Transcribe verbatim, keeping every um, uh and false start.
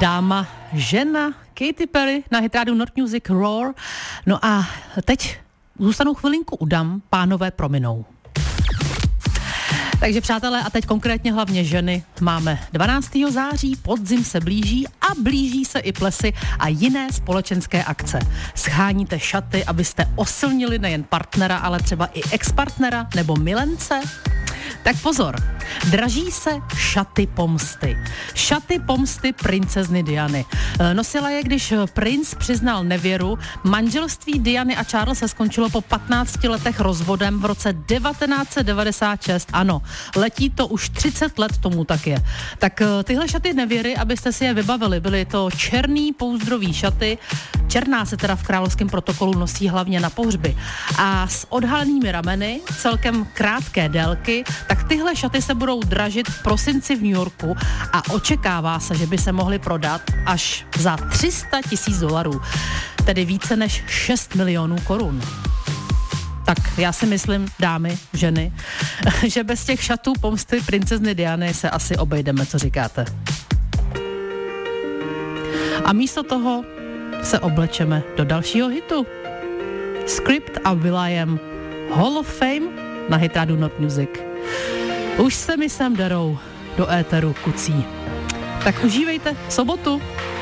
Dáma, žena, Katy Perry na Hit Radio Not Music Roar. No a teď zůstanu chvilinku u dam, pánové prominou. Takže přátelé, a teď konkrétně hlavně ženy, máme dvanáctého září, podzim se blíží a blíží se i plesy a jiné společenské akce. Scháníte šaty, abyste osilnili nejen partnera, ale třeba i ex-partnera nebo milence? Tak pozor, draží se šaty pomsty. Šaty pomsty princezny Diany. Nosila je, když princ přiznal nevěru. Manželství Diany a Charlese skončilo po patnácti letech rozvodem v roce devatenáct set devadesát šest. Ano, letí to už třicet let, tomu tak je. Tak tyhle šaty nevěry, abyste si je vybavili, byly to černý pouzdrový šaty. Černá se teda v královském protokolu nosí hlavně na pohřby. A s odhalenými rameny, celkem krátké délky, tak tyhle šaty se budou dražit v prosinci v New Yorku a očekává se, že by se mohly prodat až za tři sta tisíc dolarů, tedy více než šest milionů korun. Tak já si myslím, dámy, ženy, že bez těch šatů pomsty princezny Diany se asi obejdeme, co říkáte. A místo toho se oblečeme do dalšího hitu. Script a will.i.am Hall of Fame na Hit Radio Not Music. Už se mi sem derou do éteru kucí. Tak užívejte sobotu.